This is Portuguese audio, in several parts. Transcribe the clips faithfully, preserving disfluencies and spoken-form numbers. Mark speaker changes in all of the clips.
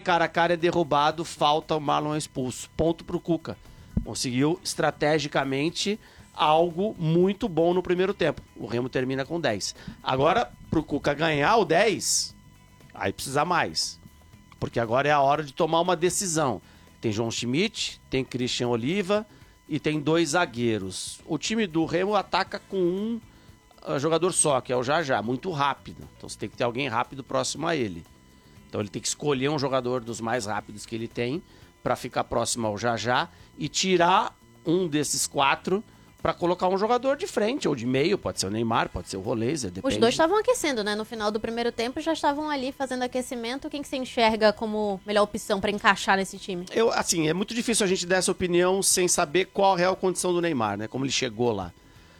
Speaker 1: cara a cara, é derrubado, falta, o Marlon é expulso. Ponto pro Cuca. Conseguiu estrategicamente algo muito bom no primeiro tempo. O Remo termina com dez. Agora, pro Cuca ganhar o dez, aí precisa mais. Porque agora é a hora de tomar uma decisão. Tem João Schmidt, tem Christian Oliva e tem dois zagueiros. O time do Remo ataca com um uh, jogador só, que é o Jajá, muito rápido. Então você tem que ter alguém rápido próximo a ele. Então ele tem que escolher um jogador dos mais rápidos que ele tem para ficar próximo ao Jajá e tirar um desses quatro para colocar um jogador de frente ou de meio, pode ser o Neymar, pode ser o Roleiser, depende.
Speaker 2: Os dois estavam aquecendo, né? No final do primeiro tempo já estavam ali fazendo aquecimento. Quem que você enxerga como melhor opção para encaixar nesse time?
Speaker 1: Eu, assim, é muito difícil a gente dar essa opinião sem saber qual a real condição do Neymar, né? Como ele chegou lá.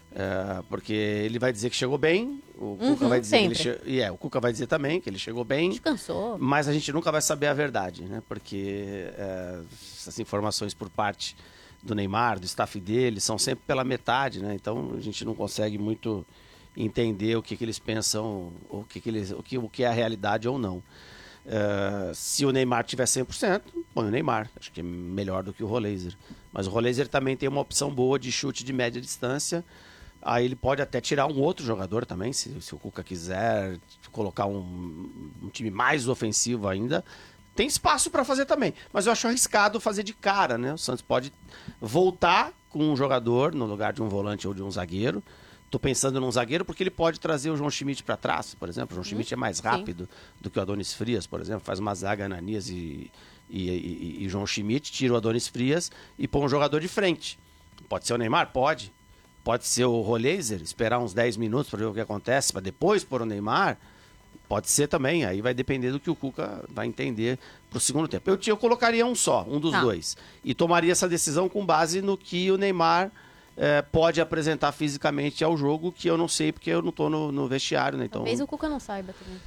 Speaker 1: É, porque ele vai dizer que chegou bem, o
Speaker 2: Uhum,
Speaker 1: Cuca vai dizer
Speaker 2: sempre.
Speaker 1: que ele che... yeah, o Cuca vai dizer também que ele chegou bem.
Speaker 2: Descansou.
Speaker 1: Mas a gente nunca vai saber a verdade, né? Porque é, essas informações por parte do Neymar, do staff dele, são sempre pela metade, né? Então a gente não consegue muito entender o que, que eles pensam, o que, que, eles, o que, o que é a realidade ou não. Uh, se o Neymar tiver cem por cento, põe o Neymar. Acho que é melhor do que o Roleiser. Mas o Roleiser também tem uma opção boa de chute de média distância. Aí ele pode até tirar um outro jogador também, se, se o Cuca quiser colocar um, um time mais ofensivo ainda. Tem espaço para fazer também, mas eu acho arriscado fazer de cara, né? O Santos pode voltar com um jogador no lugar de um volante ou de um zagueiro. Tô pensando num zagueiro porque ele pode trazer o João Schmidt para trás, por exemplo. O João Schmidt é mais rápido Sim. do que o Adonis Frias, por exemplo. Faz uma zaga Ananias e, e, e, e João Schmidt, tira o Adonis Frias e põe um jogador de frente. Pode ser o Neymar? Pode. Pode ser o Roleiser, esperar uns dez minutos para ver o que acontece, para depois pôr o Neymar. Pode ser também, aí vai depender do que o Cuca vai entender pro segundo tempo. Eu, eu colocaria um só, um dos
Speaker 2: tá.
Speaker 1: dois. E tomaria essa decisão com base no que o Neymar eh, pode apresentar fisicamente ao jogo, que eu não sei porque eu não tô no, no vestiário, né? Então...
Speaker 2: Talvez o Cuca não saiba também.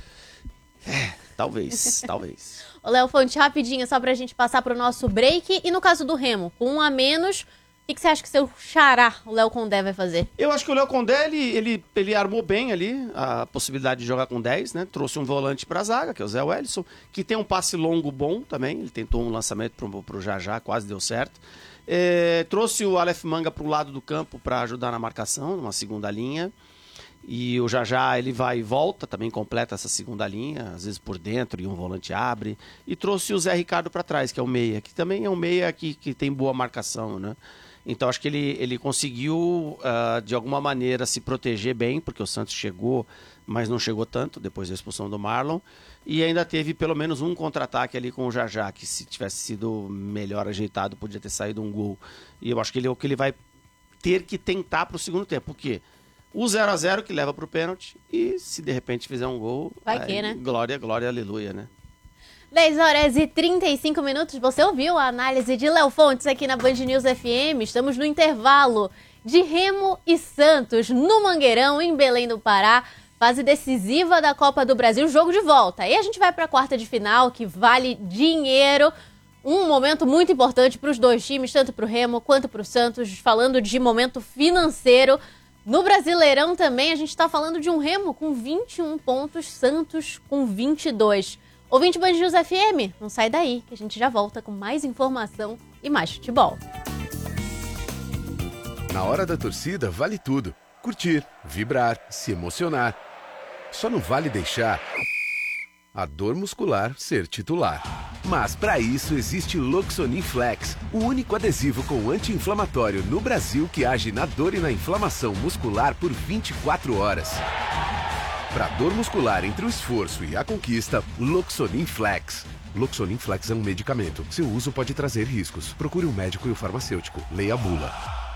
Speaker 1: É, talvez, talvez.
Speaker 2: Ô, Léo Fonte, rapidinho, só pra gente passar pro nosso break. E no caso do Remo, com um a menos... O que, que você acha que seu xará, o Léo Condé, vai fazer?
Speaker 1: Eu acho que o Léo Condé, ele, ele, ele armou bem ali a possibilidade de jogar com dez, né? Trouxe um volante pra zaga, que é o Zé Wellison, que tem um passe longo bom também. Ele tentou um lançamento pro, pro Jajá, quase deu certo. É, trouxe o Aleph Manga pro lado do campo para ajudar na marcação, numa segunda linha. E o Jajá, ele vai e volta, também completa essa segunda linha, às vezes por dentro e um volante abre. E trouxe o Zé Ricardo para trás, que é o meia, que também é um meia que, que tem boa marcação, né? Então acho que ele, ele conseguiu, uh, de alguma maneira, se proteger bem, porque o Santos chegou, mas não chegou tanto, depois da expulsão do Marlon. E ainda teve pelo menos um contra-ataque ali com o Jajá, que se tivesse sido melhor ajeitado, podia ter saído um gol. E eu acho que ele é o que ele vai ter que tentar para o segundo tempo. Por quê? O zero a zero que leva para o pênalti, e se de repente fizer um gol,
Speaker 2: vai
Speaker 1: aí,
Speaker 2: que, né?
Speaker 1: Glória, glória, aleluia, né?
Speaker 2: dez horas e trinta e cinco minutos, você ouviu a análise de Léo Fontes aqui na Band News F M. Estamos no intervalo de Remo e Santos, no Mangueirão, em Belém do Pará. Fase decisiva da Copa do Brasil, jogo de volta. Aí a gente vai para a quarta de final, que vale dinheiro. Um momento muito importante para os dois times, tanto para o Remo quanto para o Santos. Falando de momento financeiro. No Brasileirão também, a gente está falando de um Remo com vinte e um pontos, Santos com vinte e dois. Ouvinte Band News F M, não sai daí, que a gente já volta com mais informação e mais futebol.
Speaker 3: Na hora da torcida, vale tudo. Curtir, vibrar, se emocionar. Só não vale deixar a dor muscular ser titular. Mas para isso existe Loxonin Flex, o único adesivo com anti-inflamatório no Brasil que age na dor e na inflamação muscular por vinte e quatro horas. Para dor muscular entre o esforço e a conquista, Loxonin Flex. Loxonin Flex é um medicamento. Seu uso pode trazer riscos. Procure um médico e o farmacêutico. Leia a bula.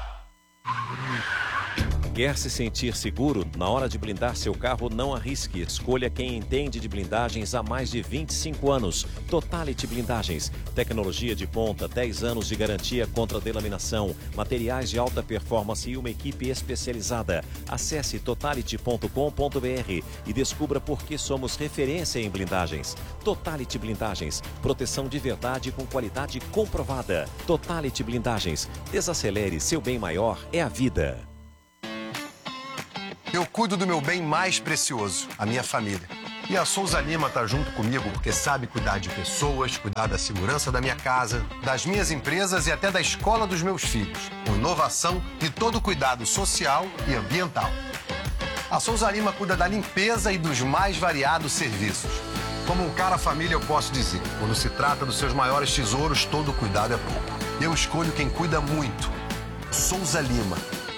Speaker 4: Quer se sentir seguro? Na hora de blindar seu carro, não arrisque. Escolha quem entende de blindagens há mais de vinte e cinco anos. Totality Blindagens. Tecnologia de ponta, dez anos de garantia contra delaminação, materiais de alta performance e uma equipe especializada. Acesse totality ponto com ponto br e descubra por que somos referência em blindagens. Totality Blindagens. Proteção de verdade com qualidade comprovada. Totality Blindagens. Desacelere, seu bem maior é a vida.
Speaker 5: Eu cuido do meu bem mais precioso, a minha família. E a Souza Lima tá junto comigo porque sabe cuidar de pessoas, cuidar da segurança da minha casa, das minhas empresas e até da escola dos meus filhos, com inovação e todo cuidado social e ambiental. A Souza Lima cuida da limpeza e dos mais variados serviços. Como um cara família, eu posso dizer, quando se trata dos seus maiores tesouros, todo cuidado é pouco. Eu escolho quem cuida muito. Souza Lima.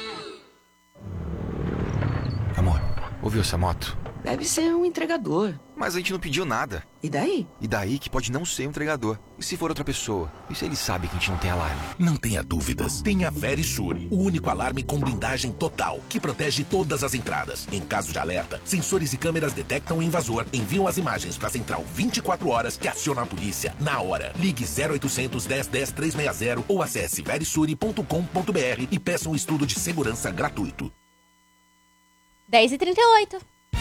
Speaker 6: Amor, ouviu essa moto?
Speaker 7: Deve ser um entregador.
Speaker 6: Mas a gente não pediu nada.
Speaker 7: E daí?
Speaker 6: E daí que pode não ser um entregador. E se for outra pessoa? E se ele sabe que a gente não tem alarme?
Speaker 8: Não tenha dúvidas. Tem a Verisure, o único alarme com blindagem total, que protege todas as entradas. Em caso de alerta, sensores e câmeras detectam o invasor, enviam as imagens para a central vinte e quatro horas que aciona a polícia na hora. Ligue zero oitocentos, dez, dez, trezentos e sessenta ou acesse verisure ponto com ponto br e peça um estudo de segurança gratuito.
Speaker 2: dez e trinta e oito.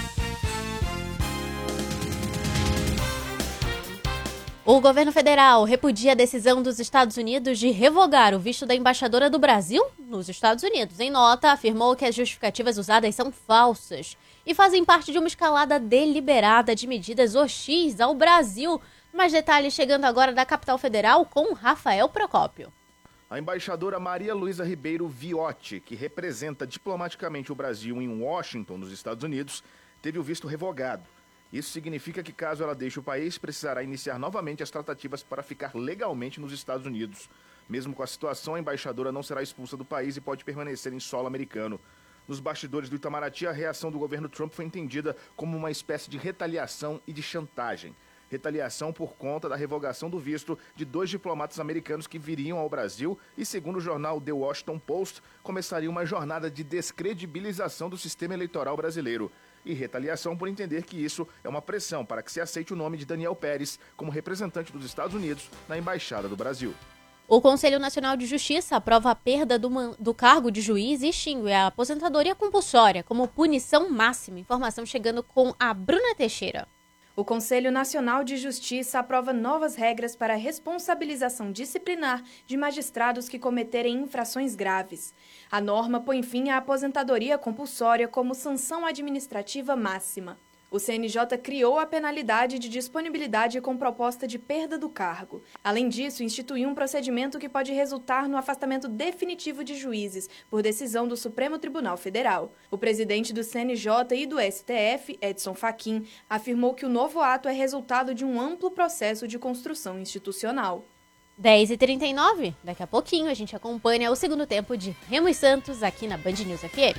Speaker 2: O governo federal repudia a decisão dos Estados Unidos de revogar o visto da embaixadora do Brasil nos Estados Unidos. Em nota, afirmou que as justificativas usadas são falsas e fazem parte de uma escalada deliberada de medidas hostis ao Brasil. Mais detalhes chegando agora da capital federal com Rafael Procópio.
Speaker 9: A embaixadora Maria Luísa Ribeiro Viotti, que representa diplomaticamente o Brasil em Washington, nos Estados Unidos, teve o visto revogado. Isso significa que, caso ela deixe o país, precisará iniciar novamente as tratativas para ficar legalmente nos Estados Unidos. Mesmo com a situação, a embaixadora não será expulsa do país e pode permanecer em solo americano. Nos bastidores do Itamaraty, a reação do governo Trump foi entendida como uma espécie de retaliação e de chantagem. Retaliação por conta da revogação do visto de dois diplomatas americanos que viriam ao Brasil e, segundo o jornal The Washington Post, começaria uma jornada de descredibilização do sistema eleitoral brasileiro. E retaliação por entender que isso é uma pressão para que se aceite o nome de Daniel Pérez como representante dos Estados Unidos na Embaixada do Brasil.
Speaker 2: O Conselho Nacional de Justiça aprova a perda do, man- do cargo de juiz e extingue a aposentadoria compulsória como punição máxima. Informação chegando com a Bruna Teixeira.
Speaker 10: O Conselho Nacional de Justiça aprova novas regras para a responsabilização disciplinar de magistrados que cometerem infrações graves. A norma põe fim à aposentadoria compulsória como sanção administrativa máxima. O C N J criou a penalidade de disponibilidade com proposta de perda do cargo. Além disso, instituiu um procedimento que pode resultar no afastamento definitivo de juízes, por decisão do Supremo Tribunal Federal. O presidente do C N J e do S T F, Edson Fachin, afirmou que o novo ato é resultado de um amplo processo de construção institucional.
Speaker 2: dez e trinta e nove, daqui a pouquinho a gente acompanha o segundo tempo de Remo e Santos aqui na Band News F M.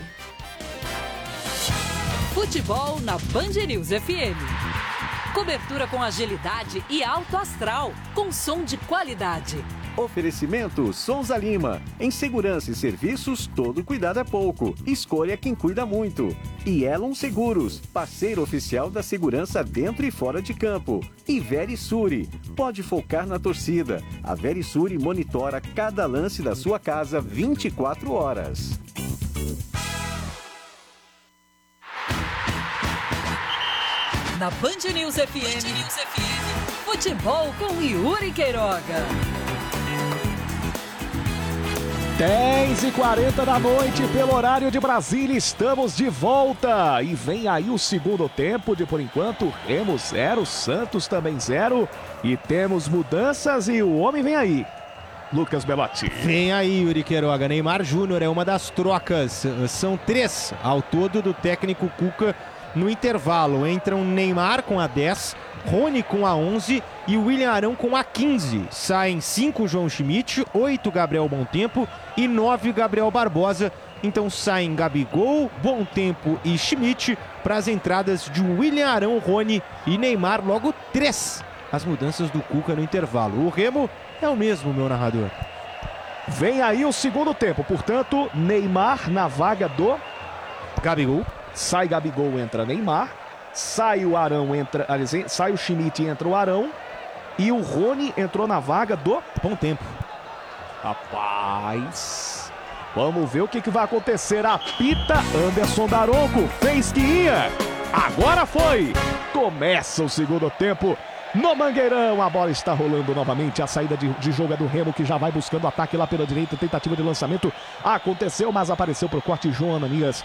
Speaker 11: Futebol na Band News F M. Cobertura com agilidade e alto astral, com som de qualidade.
Speaker 12: Oferecimento Souza Lima. Em segurança e serviços, todo cuidado é pouco. Escolha quem cuida muito. E Elon Seguros, parceiro oficial da segurança dentro e fora de campo. E Verisure, pode focar na torcida. A Verisure monitora cada lance da sua casa vinte e quatro horas.
Speaker 11: Na Band News F M, Band News F M. Futebol com Yuri Queiroga.
Speaker 13: dez e quarenta da noite, pelo horário de Brasília, estamos de volta. E vem aí o segundo tempo de, por enquanto, Remo zero, Santos também zero. E temos mudanças e o homem vem aí. Lucas Belotti.
Speaker 14: Vem aí, Yuri Queiroga. Neymar Júnior é uma das trocas. São três ao todo do técnico Cuca. No intervalo, entram Neymar com a dez, Rony com a onze e William Arão com a quinze. Saem cinco João Schmidt, oito Gabriel Bontempo e nove Gabriel Barbosa. Então saem Gabigol, Bontempo e Schmidt para as entradas de William Arão, Rony e Neymar. Logo três as mudanças do Cuca no intervalo. O Remo é o mesmo, meu narrador.
Speaker 13: Vem aí o segundo tempo, portanto, Neymar na vaga do Gabigol. Sai Gabigol, entra Neymar. Sai o Arão, entra. Aliás, sai o Schmidt e entra o Arão. E o Rony entrou na vaga do Bontempo. Rapaz, vamos ver o que, que vai acontecer. Apita Anderson Daronco. Fez que ia. Agora foi. Começa o segundo tempo no Mangueirão. A bola está rolando novamente. A saída de, de jogo é do Remo, que já vai buscando ataque lá pela direita. Tentativa de lançamento aconteceu, mas apareceu pro corte João Ananias.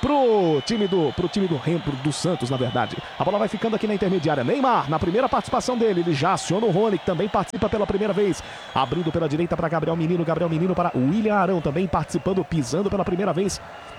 Speaker 13: Pro time do, pro time do Remo, do Santos, na verdade. A bola vai ficando aqui na intermediária. Neymar, na primeira participação dele, ele já aciona o Rony, que também participa pela primeira vez. Abrindo pela direita para Gabriel Menino. Gabriel Menino para William Arão, também participando, pisando pela primeira vez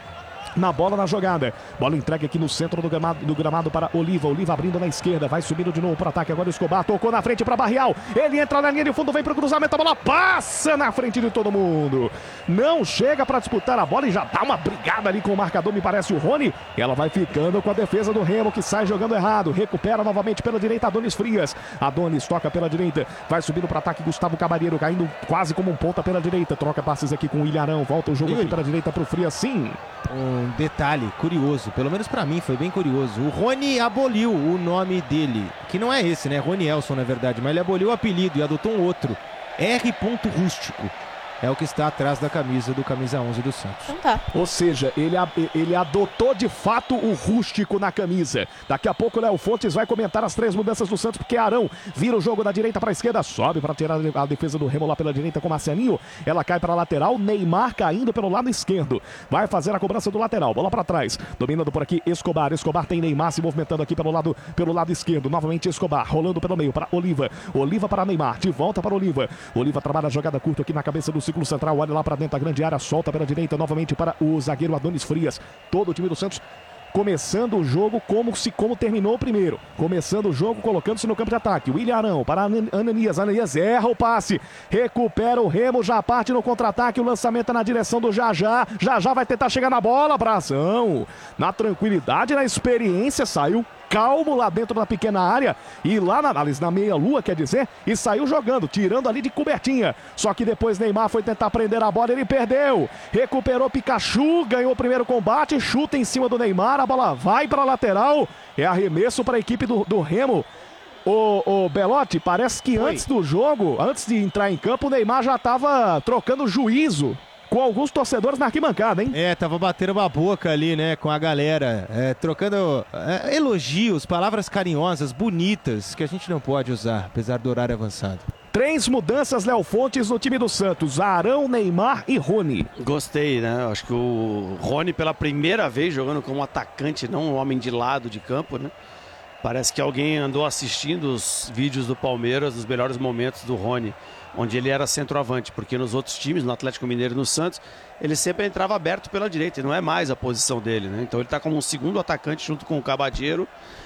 Speaker 13: na bola, na jogada. Bola entregue aqui no centro do gramado, do gramado para Oliva. Oliva abrindo na esquerda, vai subindo de novo para o ataque. Agora o Escobar tocou na frente para Barreal. Ele entra na linha de fundo, vem para o cruzamento. A bola passa na frente de todo mundo. Não chega para disputar a bola e já dá uma brigada ali com o marcador, me parece o Rony. E ela vai ficando com a defesa do Remo, que sai jogando errado. Recupera novamente pela direita Adonis Frias. Adonis toca pela direita, vai subindo para o ataque Gustavo Cabareiro, caindo quase como um ponta pela direita. Troca passes aqui com o Ilharão. Volta o jogo aqui pela direita para o Frias, sim.
Speaker 14: Um detalhe curioso, pelo menos pra mim foi bem curioso. O Rony aboliu o nome dele, que não é esse, né? Rony Elson, na verdade, mas ele aboliu o apelido e adotou um outro. R. Rústico. É o que está atrás da camisa do camisa onze do Santos.
Speaker 2: Então tá.
Speaker 13: Ou seja, ele, ele adotou de fato o rústico na camisa. Daqui a pouco o Léo Fontes vai comentar as três mudanças do Santos, porque Arão vira o jogo da direita para a esquerda, sobe para tirar a defesa do Remo lá pela direita com Marcelinho. Ela cai para a lateral, Neymar caindo pelo lado esquerdo. Vai fazer a cobrança do lateral, bola para trás. Dominando por aqui Escobar. Escobar tem Neymar se movimentando aqui pelo lado, pelo lado esquerdo. Novamente Escobar, rolando pelo meio para Oliva. Oliva para Neymar, de volta para Oliva. Oliva trabalha a jogada curta aqui na cabeça do círculo central, olha lá para dentro da grande área, solta pela direita novamente para o zagueiro Adonis Frias. Todo o time do Santos começando o jogo como se como terminou o primeiro. Começando o jogo, colocando-se no campo de ataque. William Arão para Ananias. Ananias erra o passe. Recupera o Remo, já parte no contra-ataque. O lançamento é na direção do Jajá. Jajá vai tentar chegar na bola. Abração. Na tranquilidade, na experiência, saiu calmo lá dentro da pequena área e lá na análise, na meia-lua, quer dizer, e saiu jogando, tirando ali de cobertinha. Só que depois Neymar foi tentar prender a bola, ele perdeu. Recuperou Pikachu, ganhou o primeiro combate, chuta em cima do Neymar, a bola vai para a lateral. É arremesso para a equipe do, do Remo. O, o Belotti, parece que Oi. antes do jogo, antes de entrar em campo, o Neymar já estava trocando juízo com alguns torcedores na arquibancada, hein?
Speaker 14: É, tava batendo uma boca ali, né, com a galera, é, trocando é, elogios, palavras carinhosas, bonitas, que a gente não pode usar, apesar do horário avançado.
Speaker 13: Três mudanças, Léo Fontes, no time do Santos. Arão, Neymar e Rony.
Speaker 1: Gostei, né? Acho que o Rony, pela primeira vez, jogando como atacante, não um homem de lado de campo, né? Parece que alguém andou assistindo os vídeos do Palmeiras, dos melhores momentos do Rony, onde ele era centroavante, porque nos outros times, no Atlético Mineiro e no Santos, ele sempre entrava aberto pela direita, e não é mais a posição dele, né? Então ele está como um segundo atacante junto com o Cabadeiro,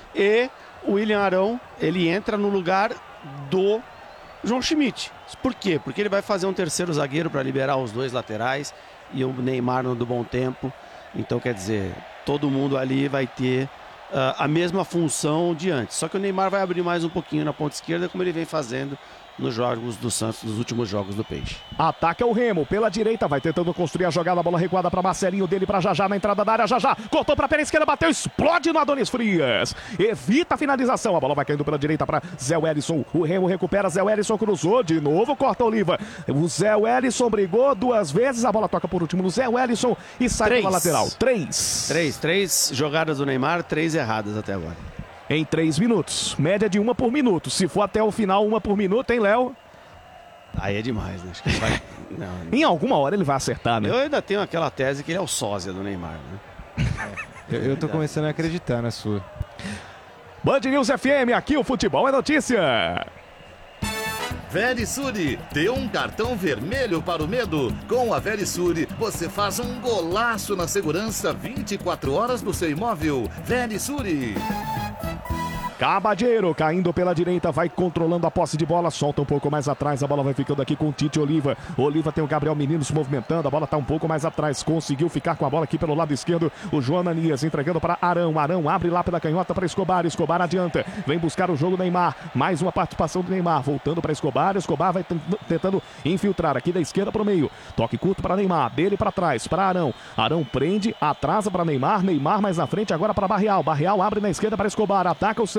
Speaker 1: e o William Arão, ele entra no lugar do João Schmidt. Por quê? Porque ele vai fazer um terceiro zagueiro para liberar os dois laterais, e o Neymar no do bom tempo. Então, quer dizer, todo mundo ali vai ter uh, a mesma função de antes, só que o Neymar vai abrir mais um pouquinho na ponta esquerda, como ele vem fazendo nos jogos do Santos, nos últimos jogos do Peixe.
Speaker 13: Ataca o Remo, pela direita, vai tentando construir a jogada, a bola recuada para Marcelinho, dele para Jajá na entrada da área, Jajá, cortou para a esquerda, bateu, explode no Adonis Frias, evita a finalização, a bola vai caindo pela direita para Zé Wellison, o Remo recupera, Zé Wellison cruzou, de novo corta Oliva, o Zé Wellison brigou duas vezes, a bola toca por último no Zé Wellison e sai
Speaker 1: três.
Speaker 13: pela lateral. Três.
Speaker 1: Três, três jogadas do Neymar, três erradas até agora.
Speaker 13: Em três minutos, média de uma por minuto, se for até o final uma por minuto, hein, Léo?
Speaker 1: Aí é demais, né? Acho que ele vai... não, não.
Speaker 13: Em alguma hora ele vai acertar, né?
Speaker 1: Eu ainda tenho aquela tese que ele é o sósia do Neymar, né?
Speaker 14: É. eu, eu tô começando a acreditar na sua.
Speaker 13: Band News F M, aqui o futebol é notícia.
Speaker 15: Verisure, dê um cartão vermelho para o medo. Com a Verisure, você faz um golaço na segurança vinte e quatro horas do seu imóvel. Verisure.
Speaker 13: Cabadeiro caindo pela direita, vai controlando a posse de bola, solta um pouco mais atrás, a bola vai ficando aqui com o Tite Oliva. Oliva tem o Gabriel Menino se movimentando, a bola tá um pouco mais atrás, conseguiu ficar com a bola aqui pelo lado esquerdo, o João Ananias entregando para Arão, Arão abre lá pela canhota para Escobar, Escobar adianta, vem buscar o jogo Neymar, mais uma participação do Neymar, voltando para Escobar, Escobar vai tentando infiltrar aqui da esquerda para o meio, toque curto para Neymar, dele para trás, para Arão, Arão prende, atrasa para Neymar, Neymar mais na frente agora para Barreal, Barreal abre na esquerda para Escobar, ataca o Santos.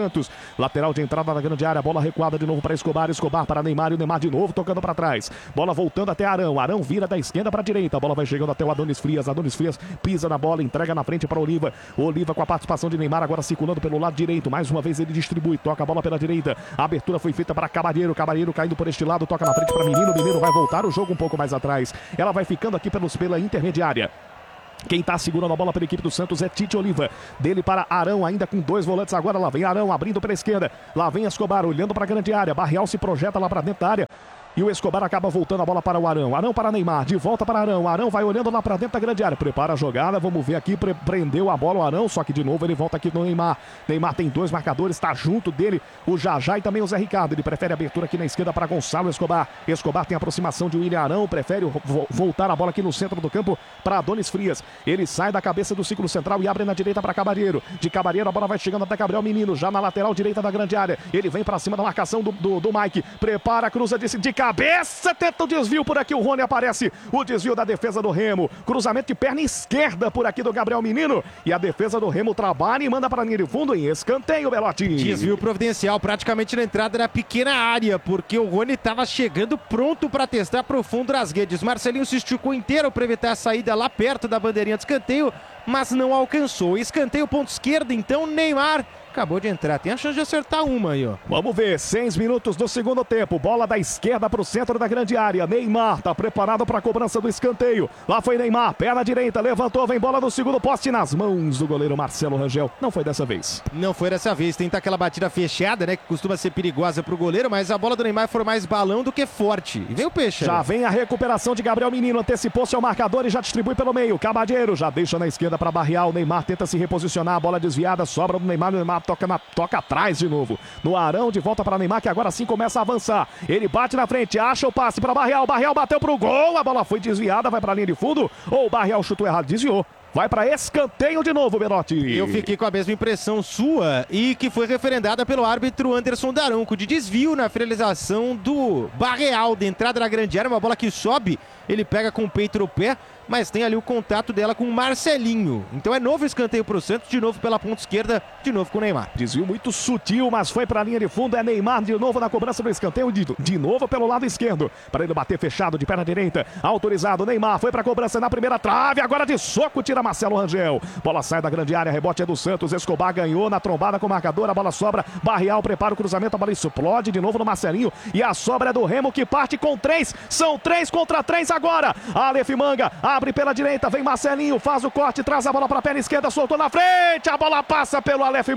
Speaker 13: Santos. Lateral de entrada na grande área, bola recuada de novo para Escobar, Escobar para Neymar e o Neymar de novo tocando para trás. Bola voltando até Arão, Arão vira da esquerda para a direita, a bola vai chegando até o Adonis Frias, Adonis Frias pisa na bola, entrega na frente para Oliva, Oliva com a participação de Neymar agora circulando pelo lado direito, mais uma vez ele distribui, toca a bola pela direita, a abertura foi feita para Cabalheiro, Cabalheiro caindo por este lado, toca na frente para Menino, Menino vai voltar o jogo um pouco mais atrás, ela vai ficando aqui pelos, pela intermediária. Quem tá segurando a bola pela equipe do Santos é Tite Oliva. Dele para Arão, ainda com dois volantes agora. Lá vem Arão, abrindo pela esquerda. Lá vem Escobar, olhando para a grande área. Barreal se projeta lá para dentro da área. E o Escobar acaba voltando a bola para o Arão. Arão para Neymar, de volta para Arão. Arão vai olhando lá para dentro da grande área. Prepara a jogada, vamos ver aqui. Pre prendeu a bola o Arão, só que de novo ele volta aqui no Neymar. Neymar tem dois marcadores, está junto dele o Jajá e também o Zé Ricardo. Ele prefere a abertura aqui na esquerda para Gonçalo Escobar. Escobar tem a aproximação de William Arão, prefere vo voltar a bola aqui no centro do campo para Adonis Frias. Ele sai da cabeça do círculo central e abre na direita para Cabalheiro. De Cabalheiro a bola vai chegando até Gabriel Menino, já na lateral direita da grande área. Ele vem para cima da marcação do, do, do Mike. Prepara, cruza de, de cabeça. Tenta o desvio por aqui, o Rony aparece, o desvio da defesa do Remo, cruzamento de perna esquerda por aqui do Gabriel Menino, e a defesa do Remo trabalha e manda para a linha de fundo em escanteio, Belotti.
Speaker 14: Desvio providencial, praticamente na entrada da pequena área, porque o Rony estava chegando pronto para testar profundo nas redes. Marcelinho se esticou inteiro para evitar a saída lá perto da bandeirinha de escanteio, mas não alcançou. Escanteio ponto esquerda, então Neymar acabou de entrar, tem a chance de acertar uma aí, ó.
Speaker 13: Vamos ver, seis minutos do segundo tempo, bola da esquerda para o centro da grande área, Neymar tá preparado para a cobrança do escanteio, lá foi Neymar, perna direita, levantou, vem bola no segundo poste nas mãos do goleiro Marcelo Rangel, não foi dessa vez.
Speaker 14: Não foi dessa vez, tenta aquela batida fechada, né, que costuma ser perigosa pro goleiro, mas a bola do Neymar foi mais balão do que forte, e vem o peixe.
Speaker 13: Já
Speaker 14: né?
Speaker 13: vem a recuperação de Gabriel Menino, antecipou-se ao marcador e já distribui pelo meio, Cabalheiro já deixa na esquerda para Barreal, Neymar tenta se reposicionar, a bola desviada, sobra do Neymar, o Neymar toca na toca atrás de novo, no Arão, de volta para Neymar, que agora sim começa a avançar, ele bate na frente, acha o passe para Barreal, Barreal bateu pro gol, a bola foi desviada, vai para a linha de fundo, ou o Barreal chutou errado, desviou. Vai para escanteio de novo, Belotti.
Speaker 14: Eu fiquei com a mesma impressão sua e que foi referendada pelo árbitro Anderson Daronco, de desvio na finalização do Barreal, de entrada na grande área, uma bola que sobe, ele pega com o peito no pé, mas tem ali o contato dela com o Marcelinho. Então é novo escanteio para o Santos, de novo pela ponta esquerda, de novo com o Neymar.
Speaker 13: Desvio muito sutil, mas foi para a linha de fundo, é Neymar de novo na cobrança do escanteio, de, de novo pelo lado esquerdo, para ele bater fechado de perna direita, autorizado, Neymar foi para a cobrança na primeira trave, agora de soco tira Marcelo Rangel, bola sai da grande área, rebote é do Santos, Escobar ganhou na trombada com o marcador, a bola sobra, Barreal prepara o cruzamento, a bola explode de novo no Marcelinho, e a sobra é do Remo que parte com três, são três contra três agora, Aleph Manga abre pela direita, vem Marcelinho, faz o corte, traz a bola para a perna esquerda, soltou na frente, a bola passa pelo Aleph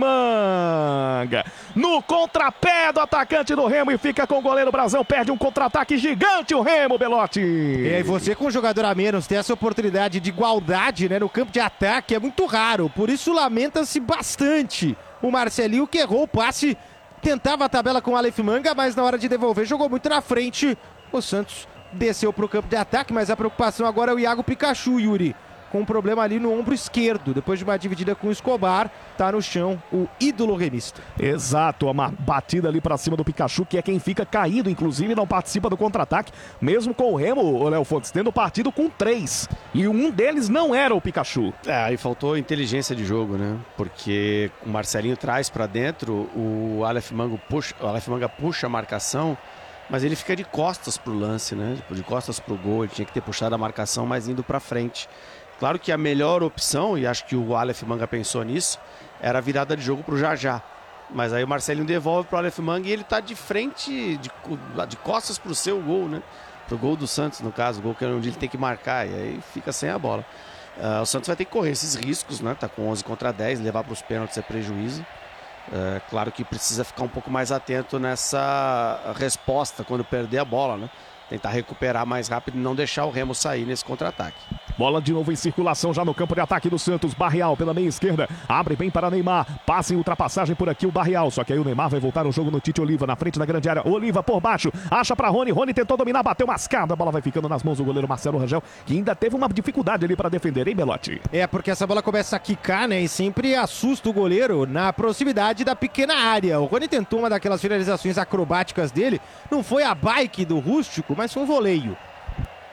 Speaker 13: Manga, no contrapé do atacante do Remo e fica com o goleiro Brazão, perde um contra-ataque gigante o Remo, Belotti.
Speaker 14: É, e você com um jogador a menos ter essa oportunidade de igualdade, né, no campo de ataque é muito raro, por isso lamenta-se bastante o Marcelinho, que errou o passe, tentava a tabela com o Aleph Manga, mas na hora de devolver jogou muito na frente, o Santos desceu para o campo de ataque, mas a preocupação agora é o Iago Pikachu, Yuri, com um problema ali no ombro esquerdo, depois de uma dividida com o Escobar, tá no chão o ídolo remista.
Speaker 13: Exato, uma batida ali para cima do Pikachu, que é quem fica caído, inclusive não participa do contra-ataque, mesmo com o Remo, o Léo Fontes, tendo partido com três, e um deles não era o Pikachu.
Speaker 1: É, aí faltou inteligência de jogo, né, porque o Marcelinho traz para dentro, o Aleph Manga puxa, o Aleph Manga puxa a marcação, mas ele fica de costas pro lance, né, de costas pro gol, ele tinha que ter puxado a marcação, mas indo para frente. Claro que a melhor opção, e acho que o Aleph Manga pensou nisso, era a virada de jogo pro Jajá. Mas aí o Marcelinho devolve pro Aleph Manga e ele tá de frente, de, de costas pro seu gol, né? Pro gol do Santos, no caso, o gol que é onde ele tem que marcar, e aí fica sem a bola. Uh, o Santos vai ter que correr esses riscos, né? Tá com onze contra dez, levar pros pênaltis é prejuízo. Uh, claro que precisa ficar um pouco mais atento nessa resposta quando perder a bola, né? Tentar recuperar mais rápido e não deixar o Remo sair nesse contra-ataque.
Speaker 13: Bola de novo em circulação já no campo de ataque do Santos. Barreal pela meia esquerda. Abre bem para Neymar. Passa em ultrapassagem por aqui o Barreal. Só que aí o Neymar vai voltar o jogo no Tite Oliva. Na frente da grande área. Oliva por baixo. Acha para Rony. Rony tentou dominar. Bateu mascada. A bola vai ficando nas mãos do goleiro Marcelo Rangel. Que ainda teve uma dificuldade ali para defender, hein, Belotti?
Speaker 14: É, porque essa bola começa a quicar, né? E sempre assusta o goleiro na proximidade da pequena área. O Rony tentou uma daquelas finalizações acrobáticas dele. Não foi a bike do Rústico, mas foi um voleio.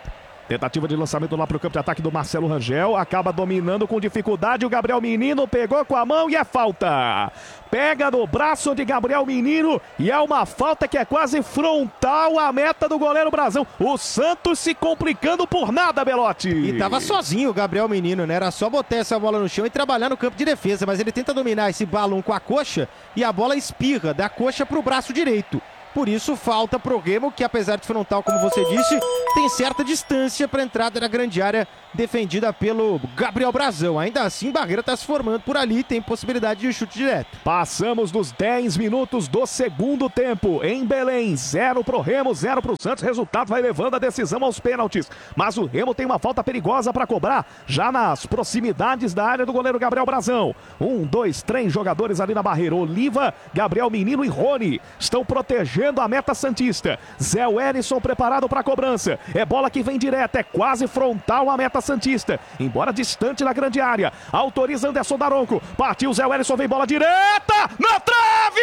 Speaker 13: Tentativa de lançamento lá pro campo de ataque do Marcelo Rangel. Acaba dominando com dificuldade. O Gabriel Menino pegou com a mão e é falta. Pega no braço de Gabriel Menino e é uma falta que é quase frontal à meta do goleiro Brazão. O Santos se complicando por nada, Belotti.
Speaker 14: E tava sozinho o Gabriel Menino, né? Era só botar essa bola no chão e trabalhar no campo de defesa. Mas ele tenta dominar esse balão com a coxa e a bola espirra da coxa pro braço direito. Por isso, falta pro Remo, que apesar de frontal, como você disse, tem certa distância para a entrada da grande área defendida pelo Gabriel Brazão. Ainda assim, Barreira está se formando por ali, tem possibilidade de chute direto.
Speaker 13: Passamos dos dez minutos do segundo tempo. Em Belém, zero pro Remo, zero pro Santos. Resultado vai levando a decisão aos pênaltis. Mas o Remo tem uma falta perigosa para cobrar, já nas proximidades da área do goleiro Gabriel Brazão. Um, dois, três jogadores ali na barreira. Oliva, Gabriel Menino e Rony estão protegendo a meta santista. Zé Wellison preparado para a cobrança. É bola que vem direta, é quase frontal à meta santista. Embora distante na grande área. Autoriza Anderson Daronco. Partiu Zé Wellison, vem bola direta na trave!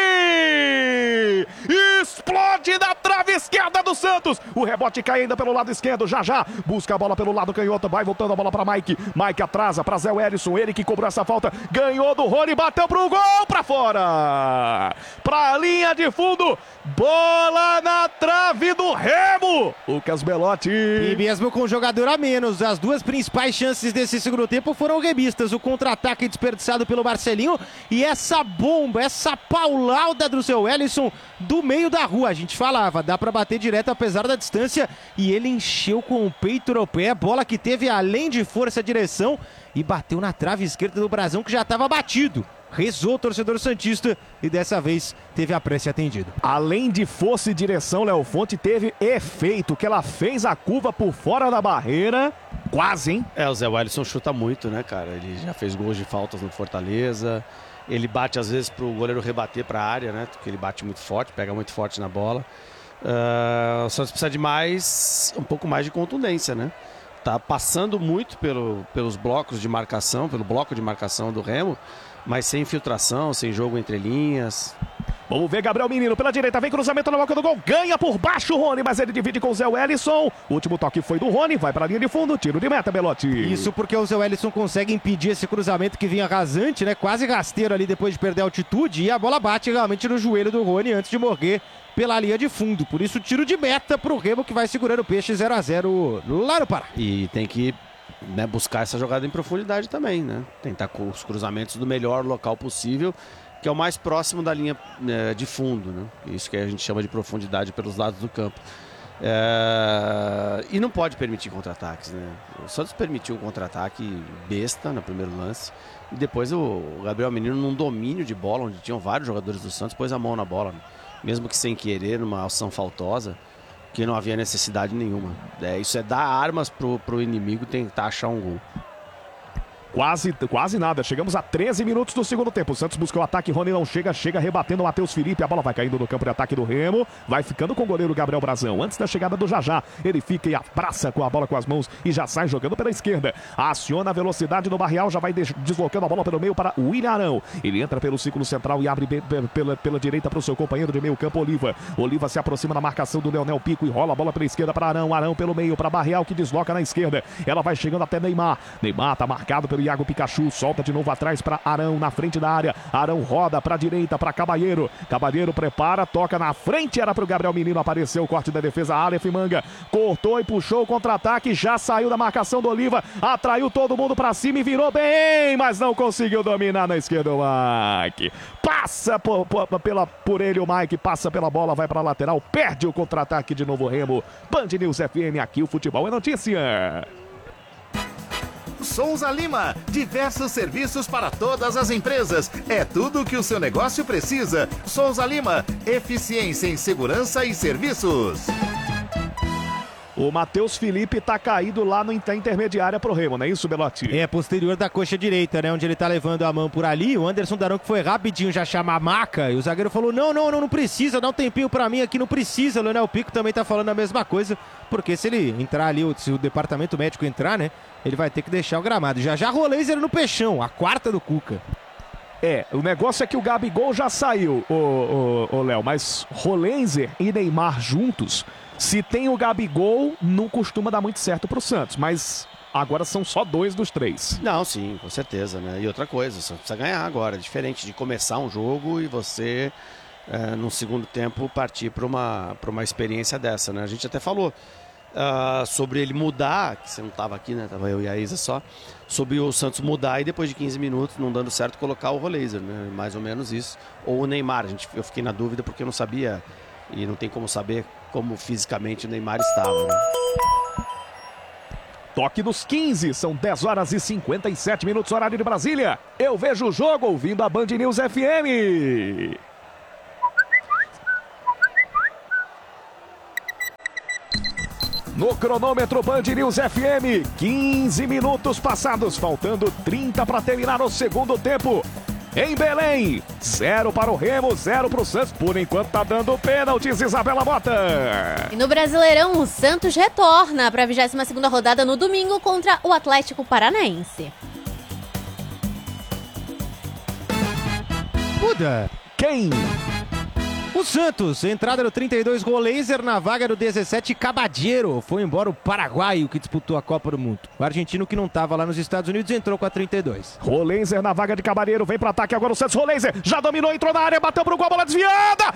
Speaker 13: Explode na trave esquerda do Santos. O rebote cai ainda pelo lado esquerdo. Já já busca a bola pelo lado canhoto. Vai voltando a bola para Mike. Mike atrasa para Zé Wellison. Ele que cobrou essa falta. Ganhou do Rony, bateu pro gol, para fora. Para a linha de fundo. Bola na trave do Remo. Lucas Belotti.
Speaker 14: E mesmo com o jogador a menos, as duas principais chances desse segundo tempo foram remistas. O contra-ataque desperdiçado pelo Marcelinho e essa bomba, essa paulada do seu Wellison do meio da rua. A gente falava, dá pra bater direto apesar da distância e ele encheu com o peito no pé. Bola que teve além de força, direção e bateu na trave esquerda do Brazão que já estava batido. Rezou o torcedor santista e dessa vez teve a prece atendida.
Speaker 13: Além de força e direção, Léo Fonte teve efeito, que ela fez a curva por fora da barreira. Quase, hein?
Speaker 1: É, o Zé Wellison chuta muito, né, cara? Ele já fez gols de faltas no Fortaleza. Ele bate às vezes pro goleiro rebater pra área, né? Porque ele bate muito forte, pega muito forte na bola. Uh, o Santos precisa de mais, um pouco mais de contundência, né? Tá passando muito pelo, pelos blocos de marcação, pelo bloco de marcação do Remo, mas sem infiltração, sem jogo entre linhas.
Speaker 13: Vamos ver Gabriel Menino pela direita, vem cruzamento na boca do gol, ganha por baixo o Rony, mas ele divide com o Zé Wellison. O último toque foi do Rony, vai para a linha de fundo, tiro de meta, Belotti.
Speaker 14: Isso porque o Zé Wellison consegue impedir esse cruzamento que vinha rasante, né? Quase rasteiro ali depois de perder a altitude, e a bola bate realmente no joelho do Rony antes de morrer pela linha de fundo. Por isso, tiro de meta pro Remo, que vai segurando o Peixe zero a zero lá no Pará.
Speaker 1: E tem que, né, buscar essa jogada em profundidade também, né? Tentar com os cruzamentos do melhor local possível, que é o mais próximo da linha, né, de fundo, né? Isso que a gente chama de profundidade pelos lados do campo. É... E não pode permitir contra-ataques, né? O Santos permitiu um contra-ataque besta no primeiro lance. E depois o Gabriel Menino, num domínio de bola, onde tinham vários jogadores do Santos, pôs a mão na bola, né? Mesmo que sem querer, numa ação faltosa, que não havia necessidade nenhuma. É, isso é dar armas pro, pro inimigo tentar achar um gol.
Speaker 13: Quase, quase nada, chegamos a treze minutos do segundo tempo. O Santos busca o ataque, Rony não chega, chega rebatendo o Matheus Felipe. A bola vai caindo no campo de ataque do Remo, vai ficando com o goleiro Gabriel Brazão. Antes da chegada do Jajá, ele fica e abraça com a bola com as mãos e já sai jogando pela esquerda. Aciona a velocidade no Barreal, já vai deslocando a bola pelo meio para o William Arão. Ele entra pelo círculo central e abre pela, pela direita para o seu companheiro de meio campo, Oliva. Oliva se aproxima na marcação do Leonel Pico e rola a bola pela esquerda para Arão. Arão pelo meio para Barreal, que desloca na esquerda. Ela vai chegando até Neymar. Neymar tá marcado pelo Iago Pikachu. Solta de novo atrás para Arão, na frente da área. Arão roda para a direita, para Cabalheiro. Cabalheiro prepara, toca na frente. Era para o Gabriel Menino, apareceu o corte da defesa. Aleph Manga cortou e puxou o contra-ataque. Já saiu da marcação do Oliva. Atraiu todo mundo para cima e virou bem, mas não conseguiu dominar na esquerda o Mike. Passa por, por, pela, por ele o Mike, passa pela bola, vai para a lateral. Perde o contra-ataque de novo Remo. Band News F M, aqui o futebol é notícia.
Speaker 15: Souza Lima, diversos serviços para todas as empresas. É tudo o que o seu negócio precisa. Souza Lima, eficiência em segurança e serviços.
Speaker 13: O Matheus Felipe tá caído lá no intermediária pro Remo, não é isso, Belotti?
Speaker 14: É, posterior da coxa direita, né? Onde ele tá levando a mão por ali. O Anderson Daronco foi rapidinho já chamar a maca. E o zagueiro falou, não, não, não, não precisa. Dá um tempinho pra mim aqui, não precisa. O Leonel Pico também tá falando a mesma coisa. Porque se ele entrar ali, se o departamento médico entrar, né? Ele vai ter que deixar o gramado. Já já Rolenzer no Peixão, a quarta do Cuca.
Speaker 13: É, o negócio é que o Gabigol já saiu, o, o, o Léo, mas Rolenzer e Neymar juntos Se tem o Gabigol, não costuma dar muito certo pro Santos, mas agora são só dois dos três.
Speaker 1: Não, sim, com certeza, né? E outra coisa, você precisa ganhar agora. É diferente de começar um jogo e você, é, no segundo tempo, partir para uma, para uma experiência dessa, né? A gente até falou uh, sobre ele mudar, que você não estava aqui, né? Tava eu e a Isa só. Sobre o Santos mudar e depois de quinze minutos, não dando certo, colocar o Roleiser, né? Mais ou menos isso. Ou o Neymar. A gente, eu fiquei na dúvida porque eu não sabia, e não tem como saber como fisicamente o Neymar estava, né?
Speaker 13: Toque dos quinze, são dez horas e cinquenta e sete minutos, horário de Brasília. Eu vejo o jogo ouvindo a Band News F M. No cronômetro Band News F M, quinze minutos passados, faltando trinta para terminar o segundo tempo. Em Belém, zero para o Remo, zero para o Santos. Por enquanto tá dando pênaltis, Isabela Mota.
Speaker 2: E no Brasileirão, o Santos retorna para a vigésima segunda rodada no domingo contra o Atlético Paranaense.
Speaker 14: Muda.
Speaker 13: Quem?
Speaker 14: O Santos, entrada no trinta e dois, Roleiser, na vaga do dezessete, Cabadeiro. Foi embora o paraguaio que disputou a Copa do Mundo. O argentino que não estava lá nos Estados Unidos entrou com a trinta e dois.
Speaker 13: Roleiser na vaga de Cabadeiro, vem para ataque agora o Santos. Roleiser já dominou, entrou na área, bateu pro gol, bola desviada.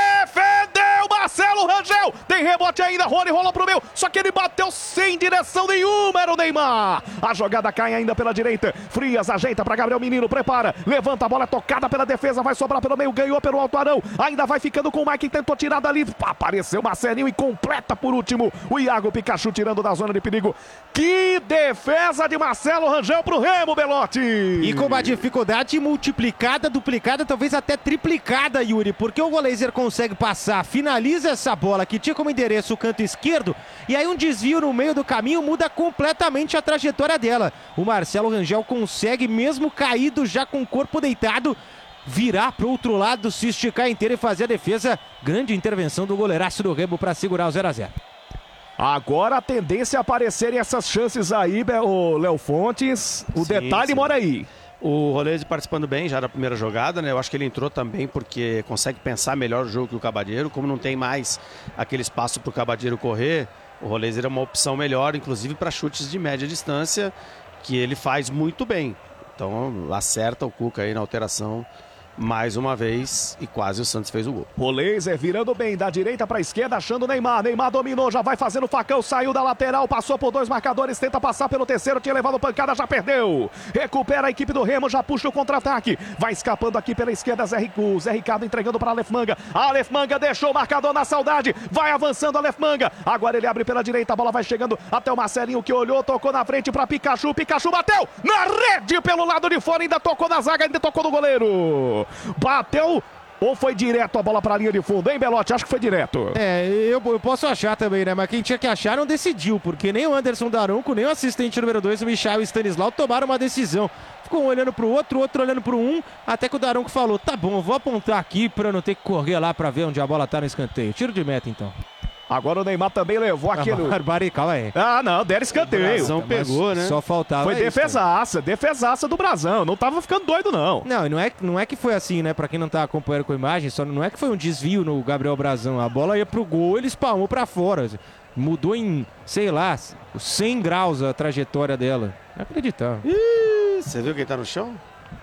Speaker 13: Defendeu Marcelo Rangel. Tem rebote ainda, Rony rolou pro meio. Só que ele bateu sem direção nenhuma, era o Neymar. A jogada cai ainda pela direita. Frias ajeita para Gabriel Menino, prepara. Levanta a bola, tocada pela defesa, vai sobrar pelo meio, ganhou pelo alto Arão. Ainda vai ficar com o Mike, tentou tirar dali, apareceu Marcelinho e completa por último o Iago Pikachu tirando da zona de perigo. Que defesa de Marcelo Rangel pro Remo, Belotti!
Speaker 14: E com uma dificuldade multiplicada, duplicada, talvez até triplicada, Yuri, porque o Roleiser consegue passar, finaliza essa bola que tinha como endereço o canto esquerdo, e aí um desvio no meio do caminho muda completamente a trajetória dela. O Marcelo Rangel consegue, mesmo caído, já com o corpo deitado, virar para o outro lado, se esticar inteiro e fazer a defesa. Grande intervenção do goleiraço do Remo para segurar o zero a zero.
Speaker 13: Agora a tendência é aparecerem essas chances aí, o Léo Fontes. O sim, detalhe sim. mora aí.
Speaker 1: O Roleiser participando bem já da primeira jogada, né? Eu acho que ele entrou também porque consegue pensar melhor o jogo que o Cabadeiro. Como não tem mais aquele espaço para o Cabadeiro correr, o Roleiser é uma opção melhor, inclusive para chutes de média distância, que ele faz muito bem. Então acerta o Cuca aí na alteração mais uma vez e quase o Santos fez o gol.
Speaker 13: Roleiser virando bem da direita para a esquerda, achando o Neymar. Neymar dominou, já vai fazendo facão, saiu da lateral, passou por dois marcadores, tenta passar pelo terceiro, tinha levado pancada, já perdeu. Recupera a equipe do Remo, já puxa o contra-ataque. Vai escapando aqui pela esquerda, Zé, o Zé Ricardo entregando para Aleph Manga. Aleph Manga deixou o marcador na saudade, vai avançando Aleph Manga. Agora ele abre pela direita, a bola vai chegando até o Marcelinho que olhou, tocou na frente para Pikachu. Pikachu bateu na rede pelo lado de fora, ainda tocou na zaga, ainda tocou no goleiro. Bateu ou foi direto a bola para a linha de fundo, hein, Belotti? Acho que foi direto.
Speaker 14: É, eu, eu posso achar também, né? Mas quem tinha que achar não decidiu, porque nem o Anderson Daronco, nem o assistente número dois, o Michael Stanislau, tomaram uma decisão. Ficou um olhando pro outro, outro olhando pro um, até que o Daronco falou, tá bom, eu vou apontar aqui para não ter que correr lá para ver onde a bola tá no escanteio. Tiro de meta, então.
Speaker 13: Agora o Neymar também levou aquele...
Speaker 14: Barbari, calma aí.
Speaker 13: Ah, não, deram escanteio.
Speaker 1: O Brazão pegou, né?
Speaker 14: Só faltava
Speaker 13: Foi
Speaker 14: isso,
Speaker 13: defesaça, cara. defesaça do Brazão. Não tava ficando doido, não.
Speaker 14: Não, não é, não é que foi assim, né? Pra quem não tá acompanhando com a imagem, só não é que foi um desvio no Gabriel Brazão. A bola ia pro gol, ele espalmou pra fora. Mudou em, sei lá, cem graus a trajetória dela. Não acreditável.
Speaker 1: Ih, você viu quem tá no chão?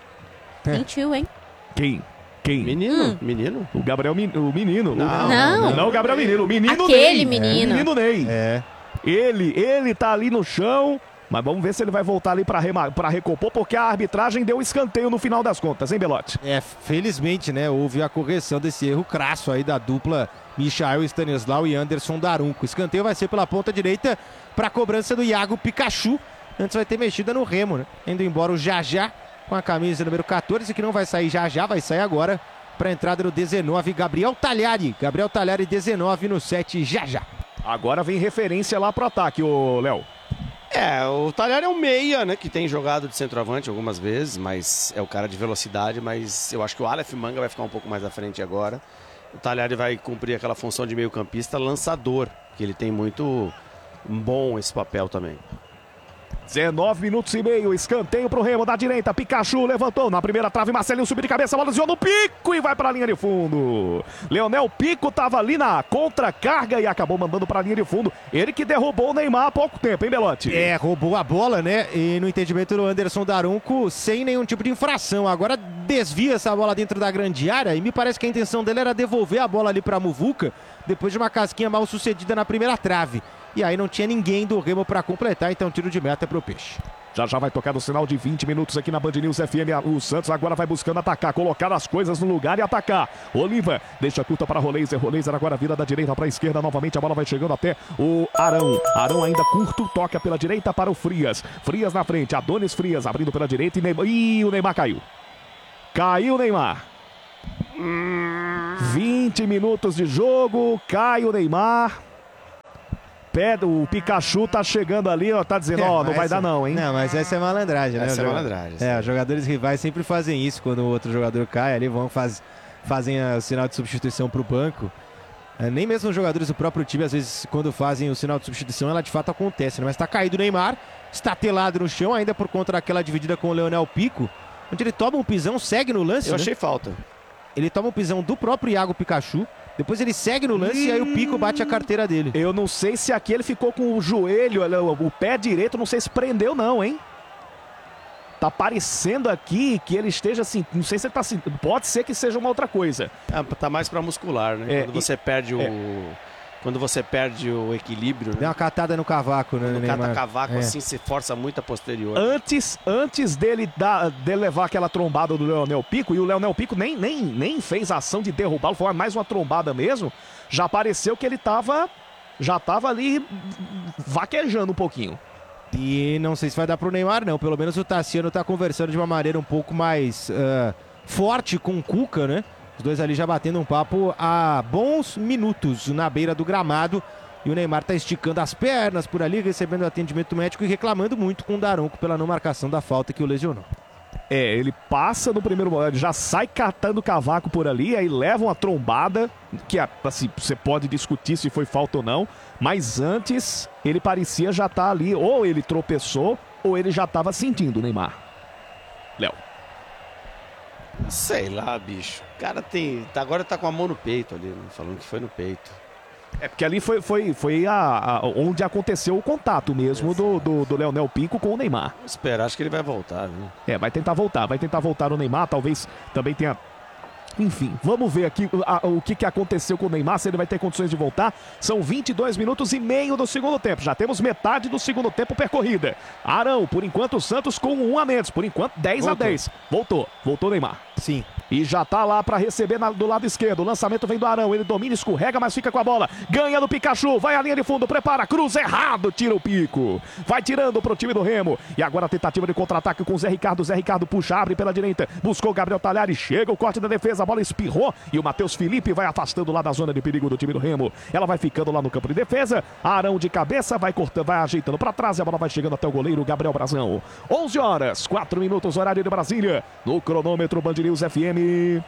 Speaker 2: Mentiu, hein?
Speaker 13: Quem? Quem?
Speaker 1: Menino,
Speaker 2: hum.
Speaker 1: menino.
Speaker 13: O Gabriel, o menino.
Speaker 2: Não, não.
Speaker 13: Não o Gabriel Menino, o menino
Speaker 2: Aquele
Speaker 13: Ney.
Speaker 2: menino.
Speaker 13: O menino Ney.
Speaker 14: É.
Speaker 13: Ele, ele tá ali no chão, mas vamos ver se ele vai voltar ali pra, rema, pra recompor, porque a arbitragem deu escanteio no final das contas, hein, Belotti?
Speaker 14: É, felizmente, né, houve a correção desse erro crasso aí da dupla Michael Stanislau e Anderson Daronco. O escanteio vai ser pela ponta direita pra cobrança do Iago Pikachu. Antes vai ter mexida no Remo, né? Indo embora o Jajá com a camisa número quatorze, que não vai sair já já, vai sair agora para a entrada no dezenove, Gabriel Talhari. Gabriel Talhari, dezenove no sete, já já.
Speaker 13: Agora vem referência lá pro ataque, ô Léo.
Speaker 1: É, o Talhari é um meia, né, que tem jogado de centroavante algumas vezes, mas é o cara de velocidade, mas eu acho que o Aleph Manga vai ficar um pouco mais à frente agora. O Talhari vai cumprir aquela função de meio campista lançador, que ele tem muito bom esse papel também.
Speaker 13: dezenove minutos e meio, escanteio pro Remo da direita, Pikachu levantou na primeira trave, Marcelinho subiu de cabeça, a bola desviou no Pico e vai pra linha de fundo. Leonel Pico tava ali na contra-carga e acabou mandando pra linha de fundo. Ele que derrubou o Neymar há pouco tempo, hein, Belotti?
Speaker 14: É, roubou a bola, né? E no entendimento do Anderson Daronco, sem nenhum tipo de infração. Agora desvia essa bola dentro da grande área e me parece que a intenção dele era devolver a bola ali pra Muvuca, depois de uma casquinha mal sucedida na primeira trave. E aí não tinha ninguém do Remo para completar, então tiro de meta pro Peixe.
Speaker 13: Já já vai tocar no sinal de vinte minutos aqui na Band News F M. O Santos agora vai buscando atacar, colocar as coisas no lugar e atacar. Oliva deixa curta para Roleiser. Roleiser agora vira da direita para a esquerda. Novamente a bola vai chegando até o Arão. Arão ainda curto, toca pela direita para o Frias. Frias na frente, Adonis Frias abrindo pela direita e Neymar. Ih, o Neymar caiu. Caiu o Neymar. vinte minutos de jogo, cai o Neymar. Pé, o Pikachu tá chegando ali, ó, tá dizendo, ó, é, não vai
Speaker 14: essa,
Speaker 13: dar não, hein?
Speaker 14: Não, mas essa é malandragem, né?
Speaker 1: Essa é malandragem.
Speaker 14: É, os jogadores rivais sempre fazem isso, quando o outro jogador cai ali, vão faz, fazem o sinal de substituição pro banco. É, nem mesmo os jogadores do próprio time, às vezes, quando fazem o sinal de substituição, ela de fato acontece, né? Mas tá caído o Neymar, está telado no chão, ainda por conta daquela dividida com o Leonel Pico, onde ele toma um pisão, segue no lance,
Speaker 1: Eu
Speaker 14: né?
Speaker 1: achei falta.
Speaker 14: Ele toma um pisão do próprio Iago Pikachu, depois ele segue no lance hum... e aí o Pico bate a carteira dele.
Speaker 13: Eu não sei se aqui ele ficou com o joelho, o pé direito, não sei se prendeu não, hein? Tá parecendo aqui que ele esteja assim, não sei se ele tá assim, pode ser que seja uma outra coisa.
Speaker 1: Ah, tá mais pra muscular, né?
Speaker 13: É,
Speaker 1: Quando você
Speaker 13: e...
Speaker 1: perde o...
Speaker 13: É.
Speaker 1: Quando você perde o equilíbrio, né?
Speaker 14: Deu uma catada no cavaco, né?
Speaker 1: No cata cavaco,
Speaker 14: é.
Speaker 1: assim, se força muito a posterior.
Speaker 13: Antes, antes dele, dar, dele levar aquela trombada do Leonel Pico, e o Leonel Pico nem, nem, nem fez a ação de derrubá-lo, foi mais uma trombada mesmo, já pareceu que ele tava, já tava ali vaquejando um pouquinho.
Speaker 14: E não sei se vai dar pro Neymar, não. Pelo menos o Tassiano tá conversando de uma maneira um pouco mais uh, forte com o Cuca, né? Os dois ali já batendo um papo há bons minutos na beira do gramado. E o Neymar tá esticando as pernas por ali, recebendo atendimento médico e reclamando muito com o Daronco pela não marcação da falta que o lesionou.
Speaker 13: É, ele passa no primeiro momento, já sai catando cavaco por ali, aí leva uma trombada, que assim, você pode discutir se foi falta ou não, mas antes ele parecia já estar ali, ou ele tropeçou, ou ele já estava sentindo o Neymar. Léo.
Speaker 1: Sei lá, bicho. O cara tem. Agora tá com a mão no peito ali, né? Falando que foi no peito.
Speaker 13: É porque ali foi, foi, foi a, a, onde aconteceu o contato mesmo do, do, do Leonel Pico com o Neymar.
Speaker 1: Vou esperar, acho que ele vai voltar, viu?
Speaker 13: É, vai tentar voltar, vai tentar voltar o Neymar, talvez também tenha... Enfim, vamos ver aqui a, o que, que aconteceu com o Neymar, se ele vai ter condições de voltar. São vinte e dois minutos e meio do segundo tempo. Já temos metade do segundo tempo percorrida. Arão, por enquanto o Santos com um a menos. Por enquanto dez a dez. Voltou, voltou o Neymar.
Speaker 14: Sim.
Speaker 13: E já tá lá pra receber na, do lado esquerdo. O lançamento vem do Arão, ele domina, escorrega, mas fica com a bola. Ganha do Pikachu, vai à linha de fundo, prepara, cruza errado, tira o Pico. Vai tirando pro time do Remo. E agora a tentativa de contra-ataque com o Zé Ricardo. Zé Ricardo puxa, abre pela direita. Buscou o Gabriel Talhares, chega o corte da defesa, a bola espirrou. E o Matheus Felipe vai afastando lá da zona de perigo do time do Remo. Ela vai ficando lá no campo de defesa. Arão de cabeça, vai cortando, vai ajeitando pra trás. E a bola vai chegando até o goleiro Gabriel Brazão. onze horas, quatro minutos, horário de Brasília. No cronômetro Band News F M.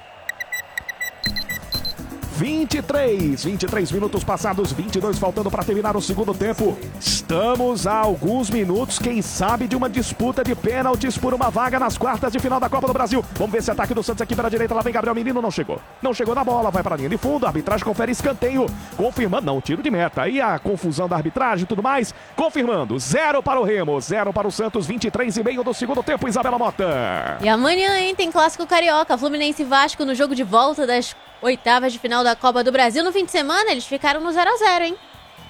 Speaker 13: vinte e três, vinte e três minutos passados, vinte e dois faltando para terminar o segundo tempo. Estamos a alguns minutos, quem sabe, de uma disputa de pênaltis por uma vaga nas quartas de final da Copa do Brasil. Vamos ver esse ataque do Santos aqui pela direita. Lá vem Gabriel Menino, não chegou. Não chegou na bola, vai para a linha de fundo. A arbitragem confere escanteio, confirmando, não, tiro de meta. Aí a confusão da arbitragem e tudo mais, confirmando. Zero para o Remo, zero para o Santos, vinte e três e meio do segundo tempo, Isabela Mota.
Speaker 2: E amanhã, hein, tem Clássico Carioca, Fluminense e Vasco no jogo de volta das oitavas de final da Copa do Brasil. No fim de semana, eles ficaram no zero a zero, hein?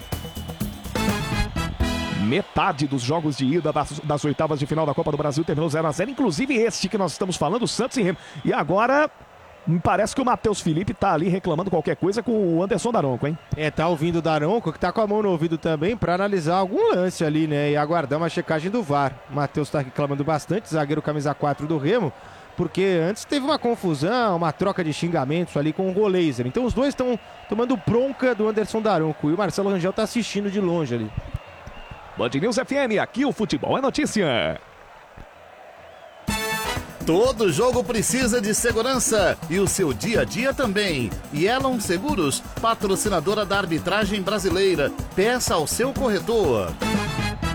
Speaker 13: Metade dos jogos de ida das, das oitavas de final da Copa do Brasil terminou zero a zero, inclusive este que nós estamos falando, Santos e Remo. E agora, me parece que o Matheus Felipe tá ali reclamando qualquer coisa com o Anderson Daronco, hein?
Speaker 14: É, tá ouvindo o Daronco, que tá com a mão no ouvido também, pra analisar algum lance ali, né? E aguardar uma checagem do V A R. O Matheus tá reclamando bastante, zagueiro camisa quatro do Remo, porque antes teve uma confusão, uma troca de xingamentos ali com o Roleiser. Então os dois estão tomando bronca do Anderson Daronco e o Marcelo Rangel tá assistindo de longe ali.
Speaker 13: Band News F M, aqui o futebol é notícia.
Speaker 15: Todo jogo precisa de segurança e o seu dia a dia também. Yellow Seguros, patrocinadora da arbitragem brasileira. Peça ao seu corretor.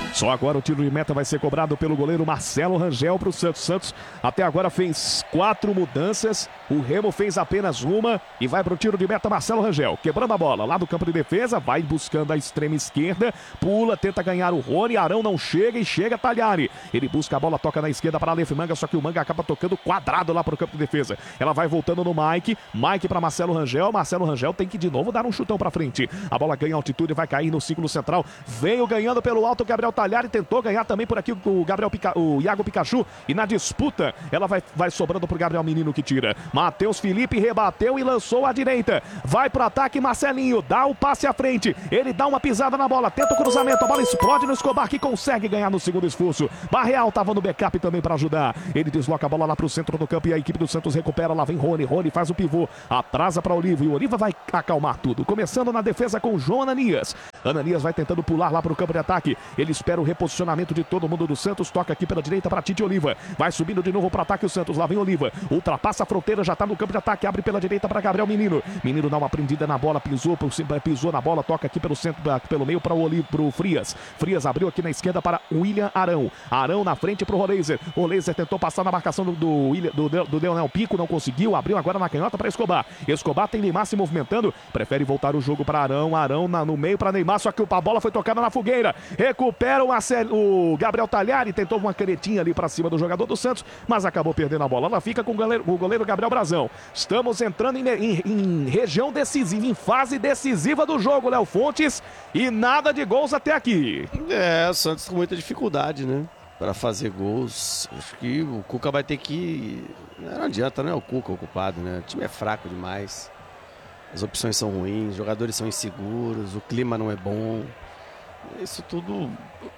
Speaker 13: Só agora o tiro de meta vai ser cobrado pelo goleiro Marcelo Rangel para o Santos. Santos até agora fez quatro mudanças, o Remo fez apenas uma e vai para o tiro de meta Marcelo Rangel. Quebrando a bola lá do campo de defesa, vai buscando a extrema esquerda, pula, tenta ganhar o Rony, Arão não chega e chega Talhari. Ele busca a bola, toca na esquerda para Aleph Manga, só que o Manga acaba tocando quadrado lá para o campo de defesa. Ela vai voltando no Mike, Mike para Marcelo Rangel, Marcelo Rangel tem que de novo dar um chutão para frente. A bola ganha altitude, vai cair no círculo central, veio ganhando pelo alto o Gabriel Talhari, tentou ganhar também por aqui o Gabriel Pica, o Iago Pikachu, e na disputa ela vai, vai sobrando pro Gabriel Menino que tira. Matheus Felipe rebateu e lançou à direita, vai pro ataque Marcelinho, dá o passe à frente, ele dá uma pisada na bola, tenta o cruzamento, a bola explode no Escobar que consegue ganhar no segundo esforço. Barreal tava no backup também para ajudar, ele desloca a bola lá pro centro do campo e a equipe do Santos recupera, lá vem Rony, Rony faz o pivô, atrasa para Oliva e o Oliva vai acalmar tudo, começando na defesa com João Ananias. Ananias vai tentando pular lá pro campo de ataque, ele espera o reposicionamento de todo mundo do Santos, toca aqui pela direita para Tite Oliva, vai subindo de novo para ataque o Santos, lá vem Oliva, ultrapassa a fronteira, já tá no campo de ataque, abre pela direita para Gabriel Menino, Menino dá uma prendida na bola, pisou, pisou na bola, toca aqui pelo centro, pelo meio para o Oliva, pro Frias, Frias abriu aqui na esquerda para William Arão, Arão na frente pro Roleiser, Roleiser tentou passar na marcação do, do, do, do Leonel Pico, não conseguiu, abriu agora na canhota para Escobar, Escobar tem Neymar se movimentando, prefere voltar o jogo para Arão, Arão na, no meio para Neymar, só que a bola foi tocada na fogueira, recupera o, Marcelo, o Gabriel Talhari, tentou uma canetinha ali para cima do jogador do Santos, mas acabou perdendo a bola, ela fica com o goleiro, o goleiro Gabriel Brazão. Estamos entrando em, em, em região decisiva, em fase decisiva do jogo, Léo Fontes, e nada de gols até aqui.
Speaker 1: É, o Santos com muita dificuldade, né, para fazer gols. Acho que o Cuca vai ter que... Não adianta, não é o Cuca ocupado, né, o time é fraco demais, as opções são ruins, os jogadores são inseguros, o clima não é bom, isso tudo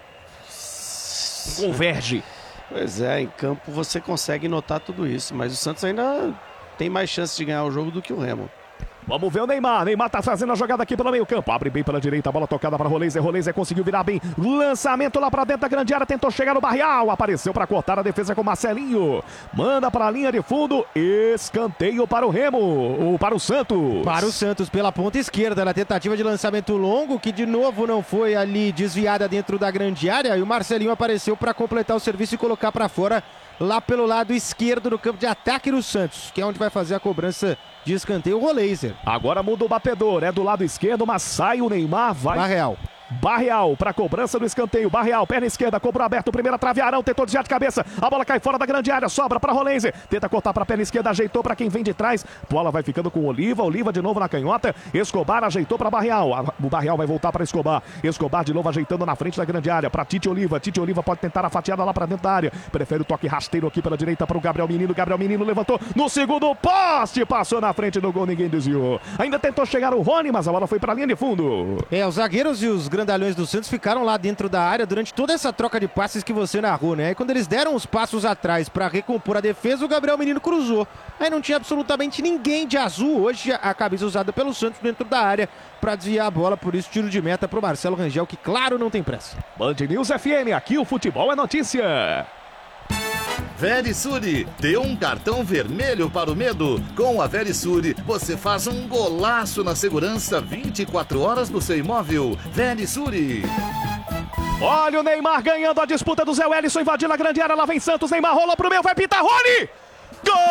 Speaker 13: converge.
Speaker 1: Pois é, em campo você consegue notar tudo isso, mas o Santos ainda tem mais chance de ganhar o jogo do que o Remo.
Speaker 13: Vamos ver o Neymar, Neymar tá fazendo a jogada aqui pelo meio campo, abre bem pela direita, a bola tocada para Roleiser, Roleiser conseguiu virar bem, lançamento lá para dentro da grande área, tentou chegar no Barreal, apareceu para cortar a defesa com Marcelinho, manda para a linha de fundo, escanteio para o Remo, ou para o Santos.
Speaker 14: Para o Santos pela ponta esquerda, na tentativa de lançamento longo, que de novo não foi ali desviada dentro da grande área, e o Marcelinho apareceu para completar o serviço e colocar para fora, lá pelo lado esquerdo do campo de ataque do Santos, que é onde vai fazer a cobrança de escanteio o Roleiser.
Speaker 13: Agora muda o batedor, é do lado esquerdo, mas sai o Neymar, vai...
Speaker 14: Barreal.
Speaker 13: Barreal para cobrança do escanteio, Barreal, perna esquerda, cobrou aberto, primeira trave, Arão tentou desviar de cabeça, a bola cai fora da grande área, sobra para Roleiser, tenta cortar para a perna esquerda, ajeitou para quem vem de trás, bola vai ficando com Oliva, Oliva de novo na canhota, Escobar ajeitou para Barreal, o Barreal vai voltar para Escobar, Escobar de novo ajeitando na frente da grande área, para Tite Oliva, Tite Oliva pode tentar a fatiada lá para dentro da área, prefere o toque rasteiro aqui pela direita para o Gabriel Menino, Gabriel Menino levantou no segundo poste, passou na frente do gol, ninguém desviou, ainda tentou chegar o Rony, mas a bola foi para a linha de fundo.
Speaker 14: É, os zagueiros e os grandalhões do Santos ficaram ficaram lá dentro da área durante toda essa troca de passes que você narrou, né? Aí quando eles deram os passos atrás para recompor a defesa, o Gabriel Menino cruzou. Aí não tinha absolutamente ninguém de azul. Hoje a camisa usada pelo Santos dentro da área para desviar a bola, por isso tiro de meta pro Marcelo Rangel, que claro não tem pressa.
Speaker 13: Band News F M, aqui o futebol é notícia.
Speaker 15: Verisure, dê um cartão vermelho para o medo. Com a Verisure, você faz um golaço na segurança vinte e quatro horas do seu imóvel. Verisure.
Speaker 13: Olha o Neymar ganhando a disputa do Zé Wellison, invadindo a grande área, lá vem Santos, Neymar rolou pro meio, vai pintar, Rony! Gol!